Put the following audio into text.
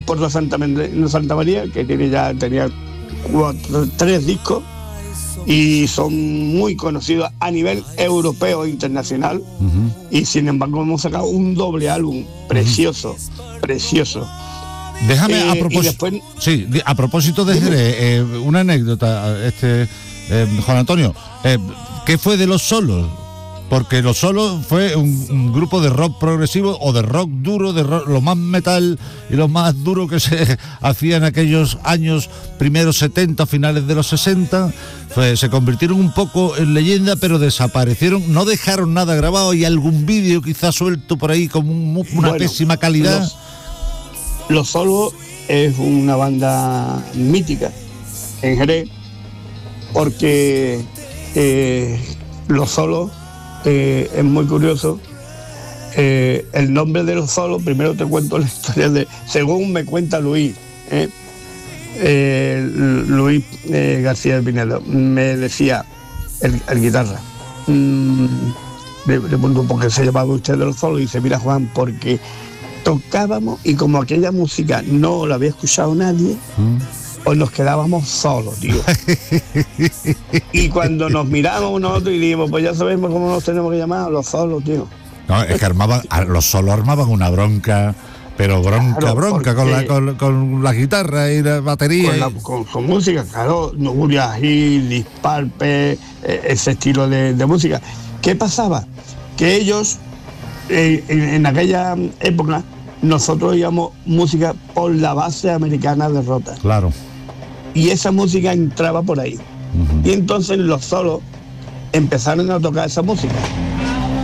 Puerto Santa María, que tenía 3 discos y son muy conocidos a nivel europeo e internacional. Y sin embargo hemos sacado un doble álbum precioso. Déjame a propósito de Jerez, una anécdota, Juan Antonio, ¿qué fue de Los Solos? Porque Los Solos fue un grupo de rock progresivo o de rock duro, de rock, lo más metal y lo más duro que se hacía en aquellos años primeros 70, finales de los 60. Se convirtieron un poco en leyenda, pero desaparecieron, no dejaron nada grabado y algún vídeo quizás suelto por ahí con una pésima calidad. Los Solos es una banda mítica en Jerez, porque Los Solos es muy curioso. El nombre de Los Solos, primero te cuento la historia según me cuenta Luis García de Pinedo, me decía el guitarra, le pregunto por qué se llamaba usted de Los Solos, y dice: mira, Juan, porque tocábamos y como aquella música no la había escuchado nadie, pues nos quedábamos solos, tío. Y cuando nos miramos nosotros y dijimos, pues ya sabemos cómo nos tenemos que llamar, Los Solos, tío. No, es que Los Solos armaban una bronca, pero bronca, con la guitarra y la batería. Con música, claro, Nuria Gil, Disparpe, ese estilo de música. ¿Qué pasaba? Que ellos, en aquella época, nosotros oíamos música por la base americana de Rota. Claro. Y esa música entraba por ahí. Y entonces Los Solos empezaron a tocar esa música.